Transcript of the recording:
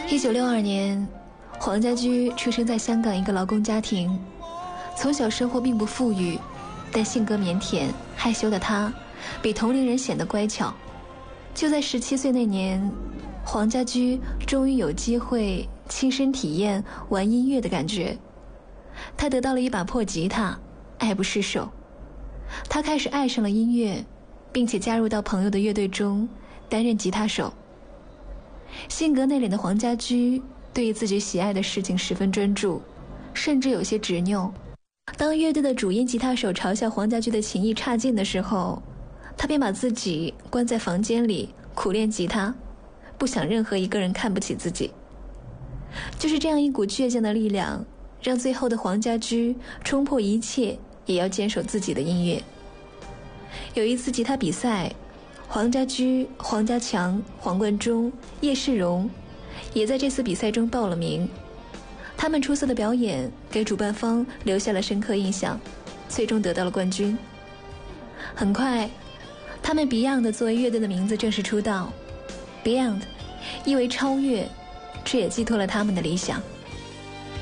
1962年，黄家驹出生在香港一个劳工家庭，从小生活并不富裕，但性格腼腆害羞的他比同龄人显得乖巧。就在17岁那年，黄家驹终于有机会亲身体验玩音乐的感觉。他得到了一把破吉他，爱不释手。他开始爱上了音乐，并且加入到朋友的乐队中担任吉他手。性格内敛的黄家驹对于自己喜爱的事情十分专注，甚至有些执拗。当乐队的主音吉他手嘲笑黄家驹的琴艺差劲的时候，他便把自己关在房间里苦练吉他，不想任何一个人看不起自己。就是这样一股倔强的力量，让最后的黄家驹冲破一切也要坚守自己的音乐。有一次吉他比赛，黄家驹、黄家强、黄贯中、叶世荣也在这次比赛中报了名。他们出色的表演给主办方留下了深刻印象，最终得到了冠军。很快，他们 Beyond 作为乐队的名字正式出道。 Beyond 意为超越，这也寄托了他们的理想。